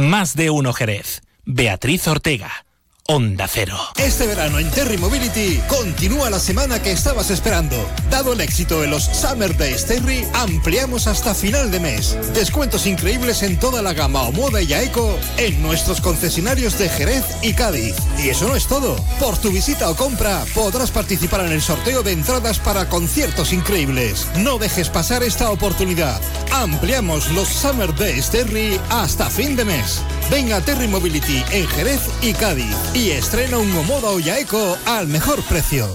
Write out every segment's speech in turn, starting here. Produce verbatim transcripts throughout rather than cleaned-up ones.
Más de uno Jerez. Beatriz Ortega. Onda Cero. Este verano en Terry Mobility continúa la semana que estabas esperando. Dado el éxito de los Summer Days Terry, ampliamos hasta final de mes. Descuentos increíbles en toda la gama o moda y eco en nuestros concesionarios de Jerez y Cádiz. Y eso no es todo. Por tu visita o compra podrás participar en el sorteo de entradas para conciertos increíbles. No dejes pasar esta oportunidad. Ampliamos los Summer Days Terry hasta fin de mes. Ven a Terry Mobility en Jerez y Cádiz y estrena un Omoda o Yaeco al mejor precio.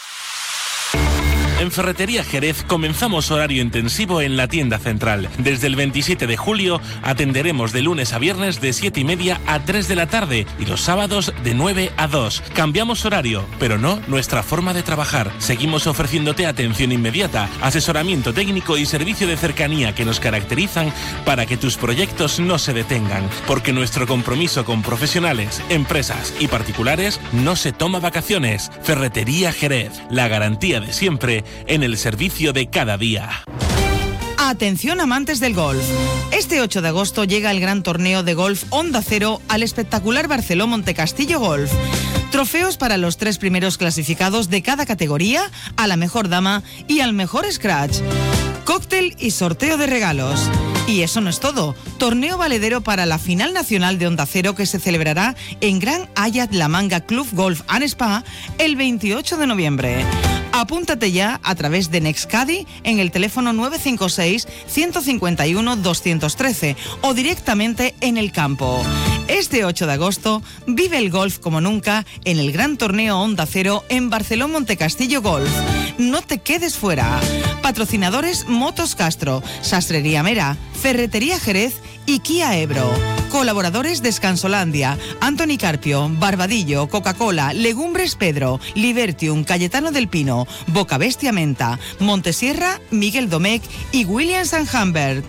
En Ferretería Jerez comenzamos horario intensivo en la tienda central. Desde el veintisiete de julio atenderemos de lunes a viernes de siete y media a tres de la tarde y los sábados de nueve a dos. Cambiamos horario, pero no nuestra forma de trabajar. Seguimos ofreciéndote atención inmediata, asesoramiento técnico y servicio de cercanía que nos caracterizan para que tus proyectos no se detengan. Porque nuestro compromiso con profesionales, empresas y particulares no se toma vacaciones. Ferretería Jerez, la garantía de siempre en el servicio de cada día. Atención amantes del golf. Este ocho de agosto llega el gran torneo de golf Onda Cero al espectacular Barceló Montecastillo Golf. Trofeos para los tres primeros clasificados de cada categoría, a la mejor dama y al mejor scratch. Cóctel y sorteo de regalos. Y eso no es todo. Torneo valedero para la final nacional de Onda Cero que se celebrará en Gran Hayat La Manga Club Golf and Spa el veintiocho de noviembre. Apúntate ya a través de Nextcadi en el teléfono nueve cinco seis, uno cinco uno, dos uno tres o directamente en el campo. Este ocho de agosto vive el golf como nunca en el gran torneo Onda Cero en Barceló Montecastillo Golf. No te quedes fuera. Patrocinadores Motos Castro, Sastrería Mera, Ferretería Jerez y Kia Ebro. Colaboradores Descansolandia, Antoni Carpio, Barbadillo, Coca-Cola, Legumbres Pedro, Libertium, Cayetano del Pino, Bocabestia Menta, Montesierra, Miguel Domecq y Williams and Humbert.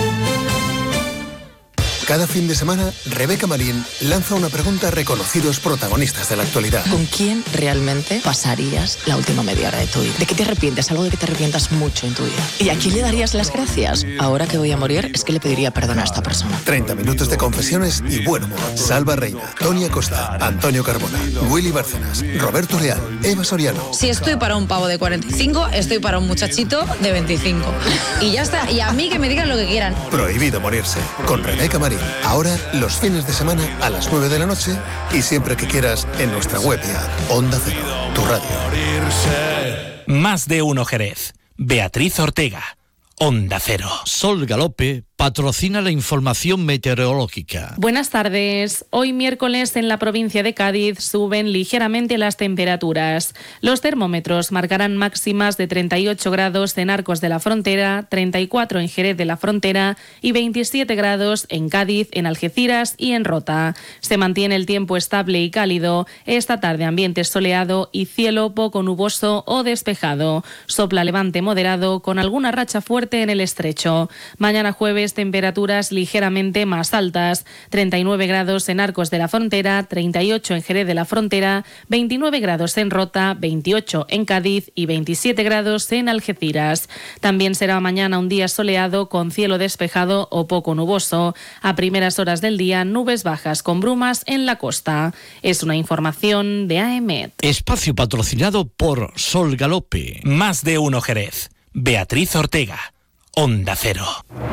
Cada fin de semana, Rebeca Marín lanza una pregunta a reconocidos protagonistas de la actualidad. ¿Con quién realmente pasarías la última media hora de tu vida? ¿De qué te arrepientes? Algo de que te arrepientas mucho en tu vida. ¿Y a quién le darías las gracias? Ahora que voy a morir, es que le pediría perdón a esta persona. treinta minutos de confesiones y buen humor. Salva Reina, Tony Acosta, Antonio Carbona, Willy Bárcenas, Roberto Leal, Eva Soriano. Si estoy para un pavo de cuarenta y cinco, estoy para un muchachito de veinticinco. Y ya está. Y a mí que me digan lo que quieran. Prohibido morirse. Con Rebeca Marín. Ahora, los fines de semana a las nueve de la noche y siempre que quieras en nuestra web y app. Onda Cero, tu radio. Más de uno Jerez. Beatriz Ortega. Onda Cero. Sol Galope patrocina la información meteorológica. Buenas tardes. Hoy miércoles en la provincia de Cádiz suben ligeramente las temperaturas. Los termómetros marcarán máximas de treinta y ocho grados en Arcos de la Frontera, treinta y cuatro en Jerez de la Frontera y veintisiete grados en Cádiz, en Algeciras y en Rota. Se mantiene el tiempo estable y cálido. Esta tarde ambiente soleado y cielo poco nuboso o despejado. Sopla levante moderado con alguna racha fuerte en el estrecho. Mañana jueves temperaturas ligeramente más altas, treinta y nueve grados en Arcos de la Frontera, treinta y ocho en Jerez de la Frontera, veintinueve grados en Rota, veintiocho en Cádiz y veintisiete grados en Algeciras. También será mañana un día soleado con cielo despejado o poco nuboso. A primeras horas del día, nubes bajas con brumas en la costa. Es una información de A E M E T. Espacio patrocinado por Sol Galope. Más de uno Jerez. Beatriz Ortega. Onda Cero.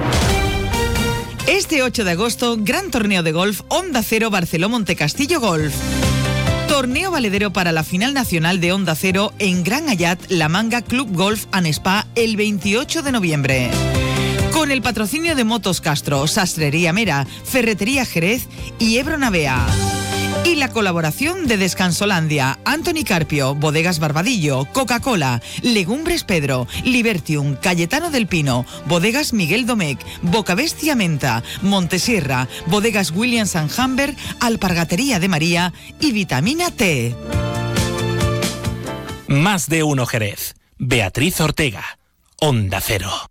Este ocho de agosto, gran torneo de golf Onda Cero Barceló Montecastillo Golf. Torneo valedero para la final nacional de Onda Cero en Gran Hayat La Manga Club Golf and Spa el veintiocho de noviembre. Con el patrocinio de Motos Castro, Sastrería Mera, Ferretería Jerez y Ebro Navea. Y la colaboración de Descansolandia, Antoni Carpio, Bodegas Barbadillo, Coca-Cola, Legumbres Pedro, Libertium, Cayetano del Pino, Bodegas Miguel Domecq, Bocabestia Menta, Montesierra, Bodegas Williams and Humbert, Alpargatería de María y Vitamina T. Más de uno Jerez. Beatriz Ortega. Onda Cero.